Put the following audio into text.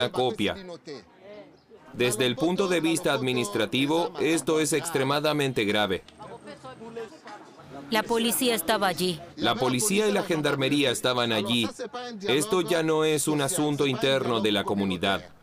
copia. Desde el punto de vista administrativo, esto es extremadamente grave. La policía estaba allí. La policía y la gendarmería estaban allí. Esto ya no es un asunto interno de la comunidad.